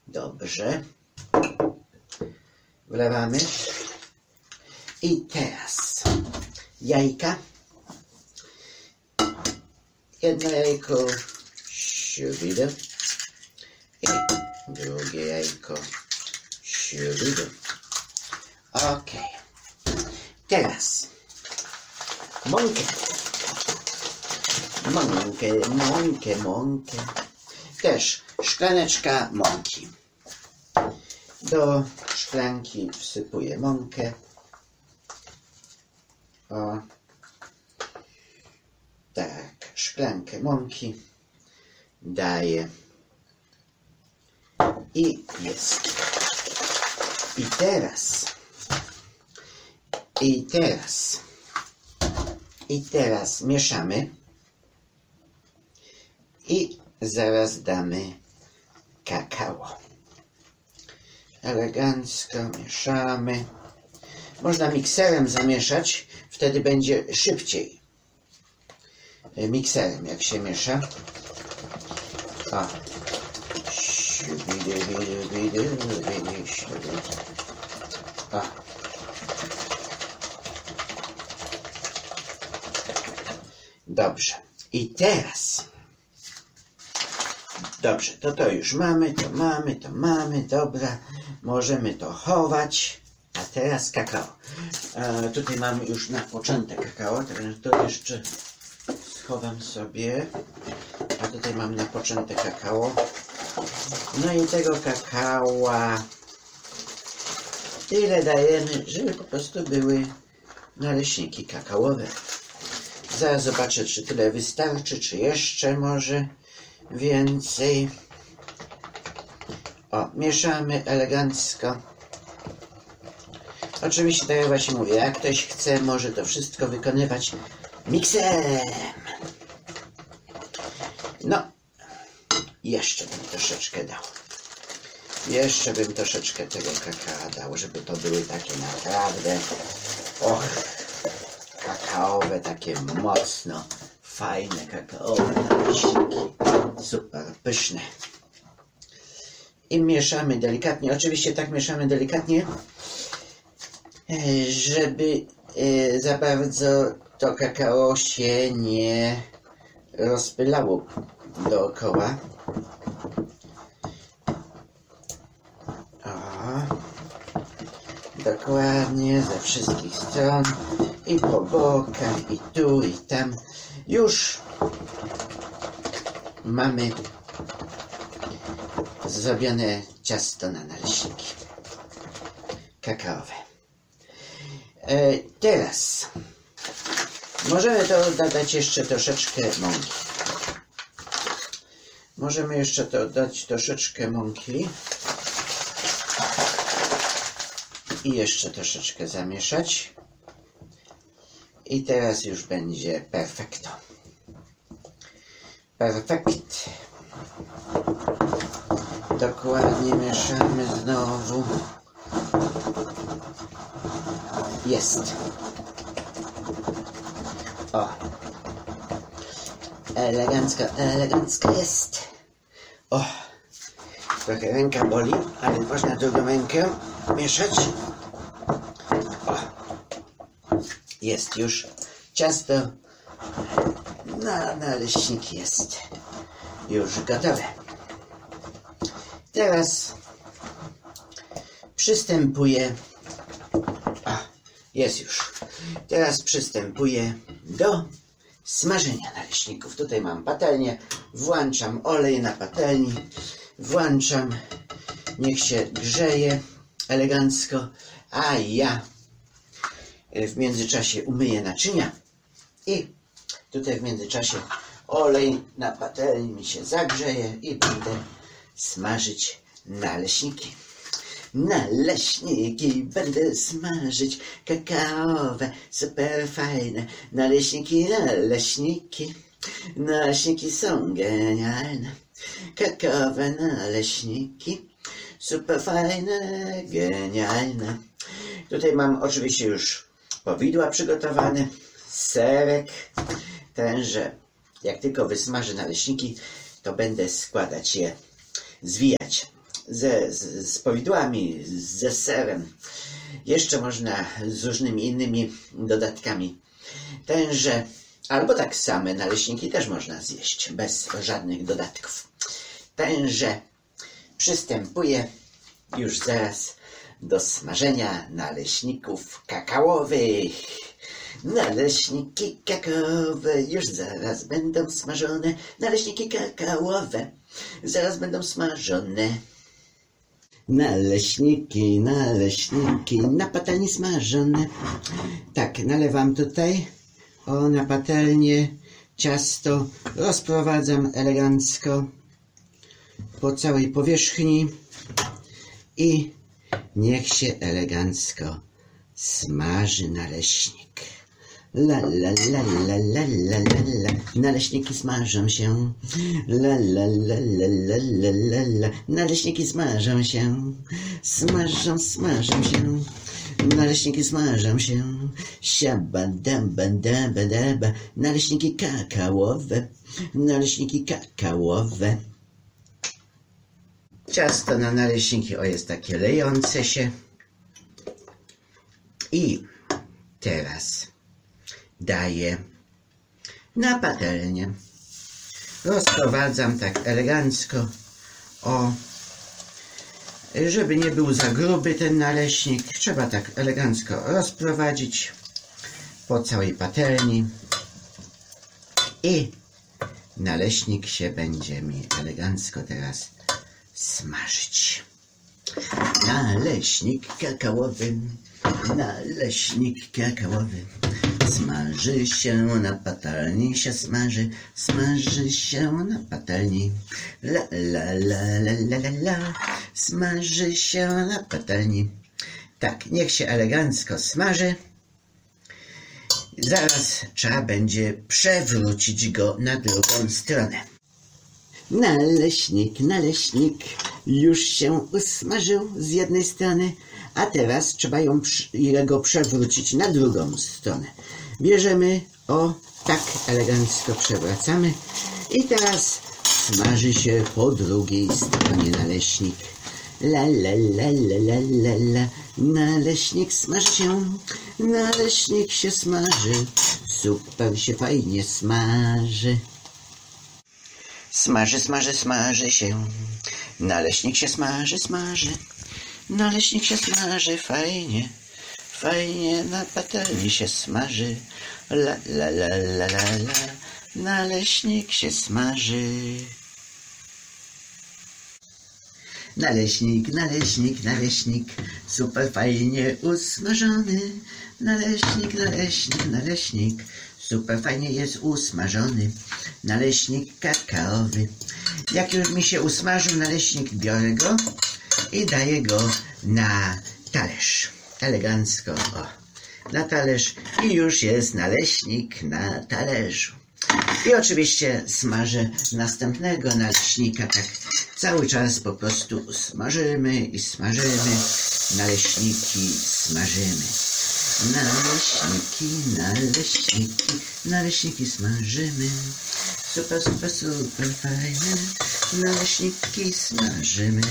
Dobrze. Wlewamy. I teraz jajka. Jedno jajko siubido. I drugie jajko siubido. Ok. Teraz mąkę. Mąkę. Też szklaneczka mąki. Do szklanki wsypuję mąkę. O. Tak, szklankę mąki daję. I jest. I teraz mieszamy. I zaraz damy kakao. Elegancko mieszamy. Można mikserem zamieszać, wtedy będzie szybciej. Mikserem jak się miesza. O. O. Dobrze. I teraz. Dobrze, to już mamy, dobra. Możemy to chować. A teraz kakao. Tutaj mamy już na początek kakao, to jeszcze schowam sobie. A tutaj mam na początek kakao. No i tego kakała tyle dajemy, żeby po prostu były naleśniki kakaowe. Zaraz zobaczę, czy tyle wystarczy, czy jeszcze może więcej. O, mieszamy elegancko. Oczywiście, tak jak właśnie mówię, jak ktoś chce, może to wszystko wykonywać mikserem. No, jeszcze bym troszeczkę dał. Jeszcze bym troszeczkę tego kakao dał, żeby to były takie naprawdę, kakaowe, takie mocno fajne kakaowe naleśniki. Super, pyszne. I mieszamy delikatnie. Oczywiście tak mieszamy delikatnie, żeby za bardzo to kakao się nie rozpylało dookoła. Dokładnie ze wszystkich stron i po bokach, i tu, i tam. Już mamy zrobione ciasto na naleśniki kakaowe. Teraz możemy to dodać jeszcze troszeczkę mąki. Możemy jeszcze dodać troszeczkę mąki i jeszcze troszeczkę zamieszać. I teraz już będzie perfekto. Perfekt. Dokładnie mieszamy znowu. Jest. O. Elegancko jest. O. Trochę ręka boli, ale można drugą rękę mieszać. O. Jest już. Ciasto na naleśniki jest już gotowe. Teraz przystępuję. Jest już. Teraz przystępuję do smażenia naleśników. Tutaj mam patelnię. Włączam olej na patelni. Włączam. Niech się grzeje elegancko. A ja w międzyczasie umyję naczynia. I tutaj w międzyczasie olej na patelni mi się zagrzeje i będę smażyć naleśniki. Naleśniki będę smażyć, kakaowe, super fajne. Naleśniki. Naleśniki są genialne. Kakaowe naleśniki, super fajne, genialne. Tutaj mam oczywiście już powidła przygotowane, serek. Tenże jak tylko wysmażę naleśniki, to będę składać je, zwijać z powidłami, ze serem. Jeszcze można z różnymi innymi dodatkami. Tenże, albo tak same naleśniki też można zjeść, bez żadnych dodatków. Tenże przystępuję już zaraz do smażenia naleśników kakaowych. Naleśniki kakaowe już zaraz będą smażone. Naleśniki kakaowe zaraz będą smażone. Naleśniki na patelni smażone. Tak, nalewam tutaj na patelnię ciasto. Rozprowadzam elegancko po całej powierzchni i niech się elegancko smaży naleśnik. La la la la la la la. Naleśniki smażą się. La la la la la la la la. Naleśniki smażą się. Smażą się. Naleśniki smażą się. Siabadabadabadaba. Naleśniki kakaowe. Naleśniki kakaowe. Ciasto na naleśniki jest takie lejące się. I teraz daję na patelnię. Rozprowadzam tak elegancko, żeby nie był za gruby ten naleśnik. Trzeba tak elegancko rozprowadzić po całej patelni i naleśnik się będzie mi elegancko teraz smażyć. Naleśnik kakaowy. Naleśnik kakaowy smaży się na patelni, się smaży się na patelni. La la la la la la la, smaży się na patelni. Tak, niech się elegancko smaży. Zaraz trzeba będzie przewrócić go na drugą stronę. Naleśnik już się usmażył z jednej strony, a teraz trzeba go przewrócić na drugą stronę. Bierzemy, tak elegancko przewracamy i teraz smaży się po drugiej stronie naleśnik. La la la la la la la. Naleśnik smaży się. Naleśnik się smaży. Super się fajnie smaży. Smaży się. Naleśnik się smaży. Naleśnik się smaży fajnie. Fajnie na patelni się smaży. La la la la la la. Naleśnik się smaży. Naleśnik, super fajnie usmażony. Naleśnik, super fajnie jest usmażony. Naleśnik kakaowy. Jak już mi się usmażył naleśnik, biorę go i daję go na talerz. Elegancko, na talerz i już jest naleśnik na talerzu. I oczywiście smażę następnego naleśnika, tak cały czas po prostu smażymy i smażymy, naleśniki smażymy. Naleśniki smażymy. Super fajne, naleśniki smażymy.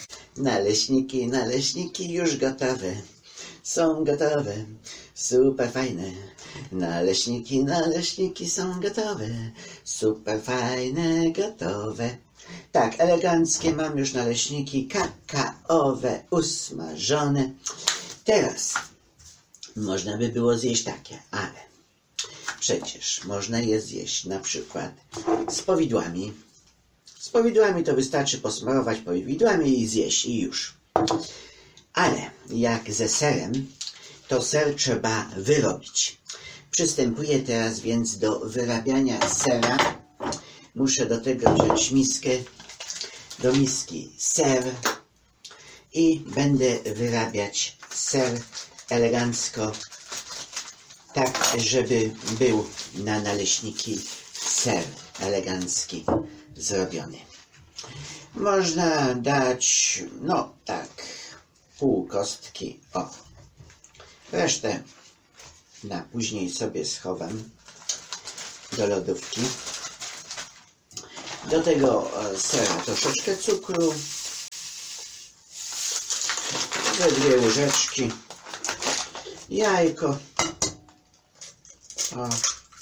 Naleśniki już gotowe. Są gotowe, super fajne. Naleśniki są gotowe, super fajne, gotowe. Tak, eleganckie mam już naleśniki kakaowe, usmażone. Teraz można by było zjeść takie, ale przecież można je zjeść na przykład z powidłami. Z powidłami to wystarczy posmarować powidłami i zjeść i już. Ale jak ze serem, to ser trzeba wyrobić. Przystępuję teraz więc do wyrabiania sera. Muszę do tego wziąć miskę. Do miski ser i będę wyrabiać ser elegancko, tak żeby był na naleśniki ser elegancki zrobiony. Można dać, no tak, pół kostki, resztę na później sobie schowam do lodówki. Do tego sera troszeczkę cukru, Ze 2 łyżeczki. Jajko. O.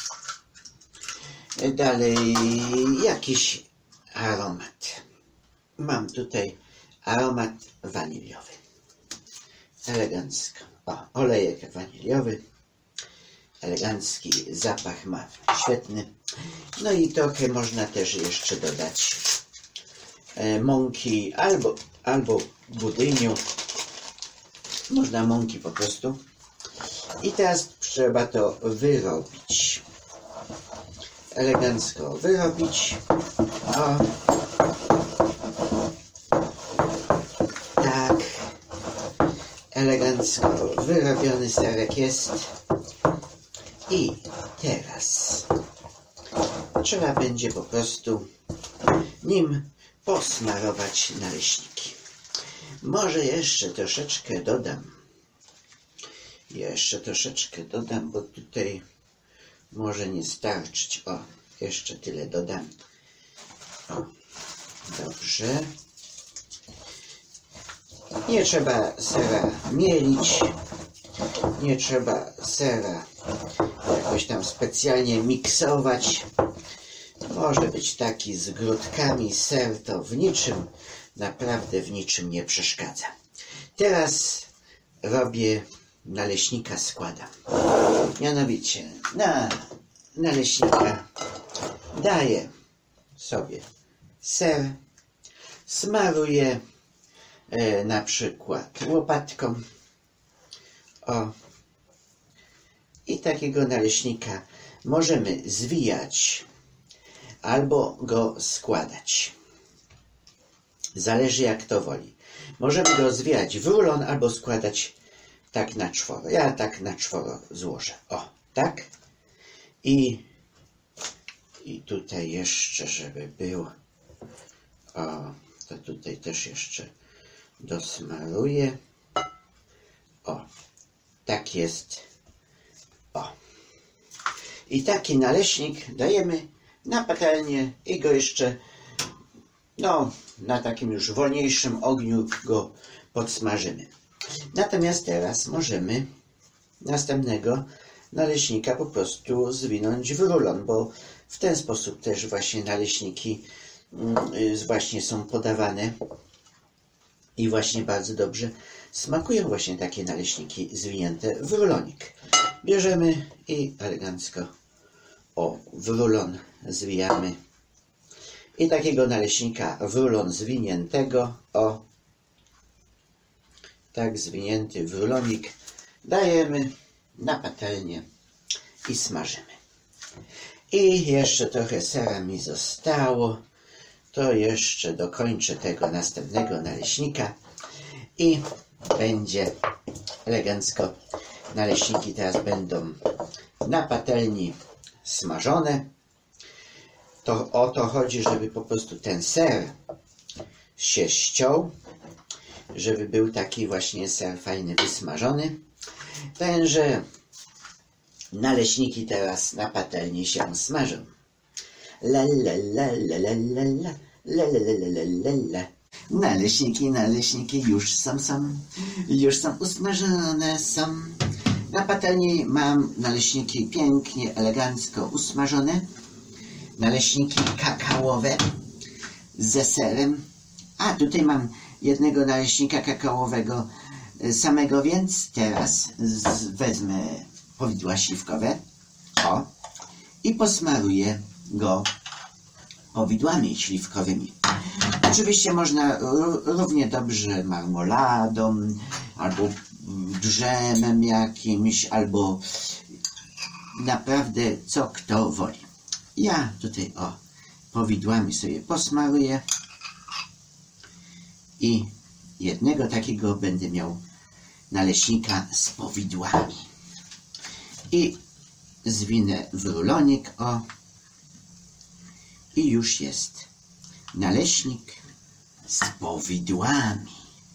Dalej jakiś aromat. Mam tutaj aromat waniliowy. Elegancko. O, olejek waniliowy. Elegancki zapach ma, świetny. No i trochę można też jeszcze dodać mąki albo budyniu. Można mąki po prostu. I teraz trzeba to wyrobić. Elegancko wyrobić. O. Tak. Elegancko wyrobiony serek jest. I teraz trzeba będzie po prostu nim posmarować naleśniki. Może jeszcze troszeczkę dodam. Bo tutaj może nie starczyć. O, jeszcze tyle dodam. O, dobrze. Nie trzeba sera mielić. Nie trzeba sera jakoś tam specjalnie miksować. Może być taki z grudkami. Ser to w niczym, naprawdę w niczym nie przeszkadza. Teraz robię naleśnika, składam. Mianowicie na naleśnika daję sobie ser, smaruję na przykład łopatką. O. I takiego naleśnika możemy zwijać albo go składać. Zależy jak to woli. Możemy go zwijać w rulon albo składać tak na czworo. Ja tak na czworo złożę. O, tak. I tutaj jeszcze, żeby był. O, to tutaj też jeszcze dosmaruję. O, tak jest. O. I taki naleśnik dajemy na patelnię i go jeszcze, no, na takim już wolniejszym ogniu go podsmażymy. Natomiast teraz możemy następnego naleśnika po prostu zwinąć w rulon, bo w ten sposób też właśnie naleśniki właśnie są podawane i właśnie bardzo dobrze smakują właśnie takie naleśniki zwinięte w rulonik. Bierzemy i elegancko w rulon zwijamy. I takiego naleśnika w rulon zwiniętego, tak zwinięty w rulonik, dajemy na patelnię i smażymy. I jeszcze trochę sera mi zostało, to jeszcze dokończę tego następnego naleśnika i będzie elegancko. Naleśniki teraz będą na patelni smażone. To o to chodzi, żeby po prostu ten ser się ściął, żeby był taki właśnie ser fajny, wysmażony. Tenże naleśniki teraz na patelni się smażą. La la la la la la la la la la la. Naleśniki już są usmażone są. Na patelni mam naleśniki pięknie, elegancko usmażone. Naleśniki kakaowe ze serem. A tutaj mam jednego naleśnika kakaowego samego, więc teraz wezmę powidła śliwkowe i posmaruję go powidłami śliwkowymi. Oczywiście można równie dobrze marmoladą, albo drzemem jakimś, albo naprawdę co kto woli. Ja tutaj powidłami sobie posmaruję i jednego takiego będę miał naleśnika z powidłami. I zwinę w rulonik, i już jest naleśnik z powidłami.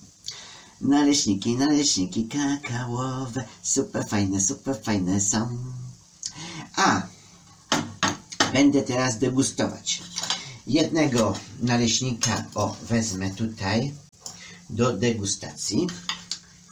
Naleśniki kakaowe, super fajne są. A będę teraz degustować. Jednego naleśnika wezmę tutaj do degustacji.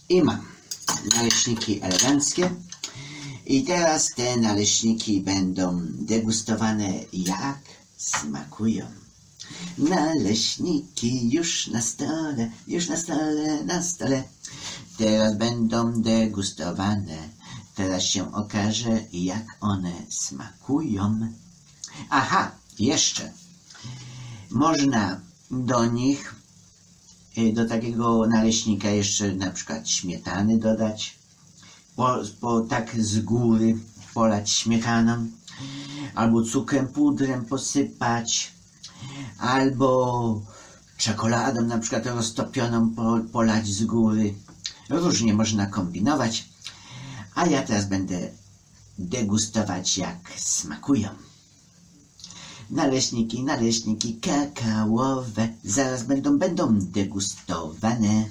I mam naleśniki eleganckie. I teraz te naleśniki będą degustowane, jak smakują. Naleśniki już na stole, już na stole, na stole. Teraz będą degustowane. Teraz się okaże, jak one smakują. Aha, jeszcze. Można do nich, do takiego naleśnika jeszcze na przykład śmietany dodać. Tak z góry polać śmietaną. Albo cukrem, pudrem posypać. Albo czekoladą na przykład roztopioną polać z góry. Różnie można kombinować. A ja teraz będę degustować, jak smakują. Naleśniki, naleśniki kakaowe zaraz będą degustowane.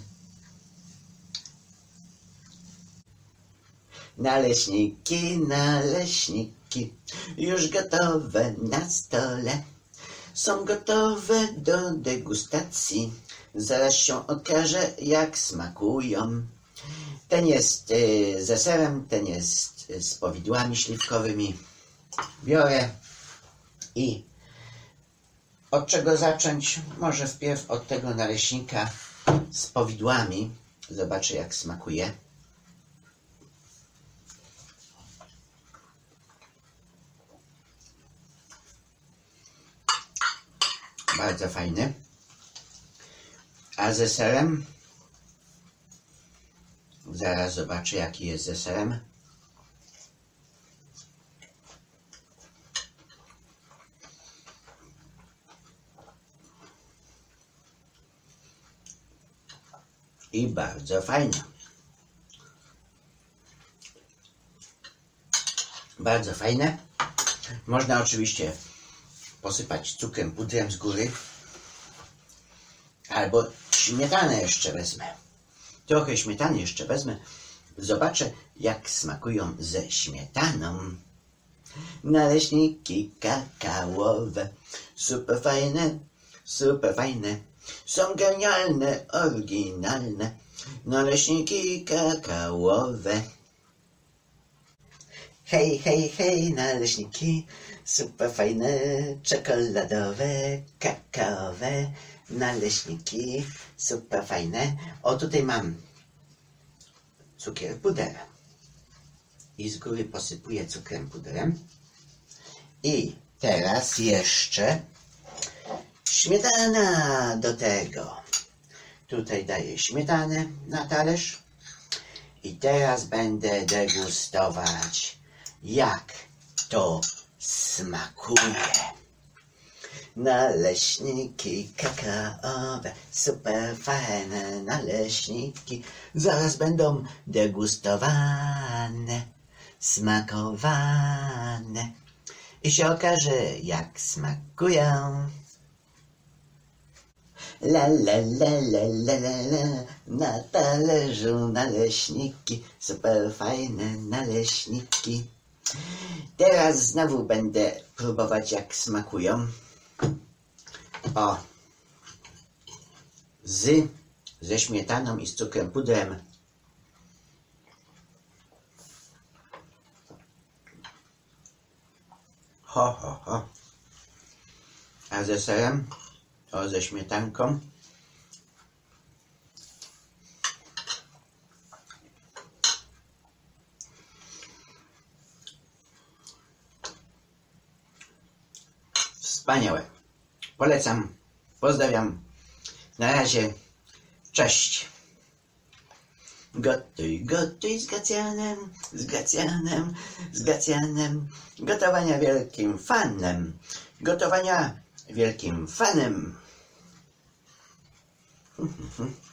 Naleśniki, naleśniki już gotowe na stole. Są gotowe do degustacji. Zaraz się okaże, jak smakują. Ten jest ze serem, ten jest z powidłami śliwkowymi. Biorę i od czego zacząć? Może wpierw od tego naleśnika z powidłami. Zobaczę, jak smakuje. Bardzo fajny. A ze serem? Zaraz zobaczę, jaki jest ze serem. I bardzo fajny. Bardzo fajne. Można oczywiście posypać cukrem, pudrem z góry. Albo śmietanę jeszcze wezmę. Trochę śmietany jeszcze wezmę. Zobaczę, jak smakują ze śmietaną. Naleśniki kakaowe. Super fajne, super fajne. Są genialne, oryginalne. Naleśniki kakaowe. Hej, hej, hej, naleśniki. Super fajne, czekoladowe, kakaowe. Naleśniki, super fajne. O, tutaj mam cukier, puder. I z góry posypuję cukrem, puderem. I teraz jeszcze śmietana do tego. Tutaj daję śmietanę na talerz. I teraz będę degustować, jak to smakuje. Naleśniki kakaowe, super fajne naleśniki, zaraz będą degustowane, smakowane i się okaże, jak smakują. La la la la la la la, na talerzu naleśniki, super fajne naleśniki. Teraz znowu będę próbować, jak smakują. O, ze śmietaną i z cukrem, pudrem. Ho, ho, ho. A ze serem? O, ze śmietanką. Wspaniałe. Polecam. Pozdrawiam. Na razie. Cześć. Gotuj, gotuj z Gracjanem, z Gracjanem, z Gracjanem. Gotowania wielkim fanem. Gotowania wielkim fanem.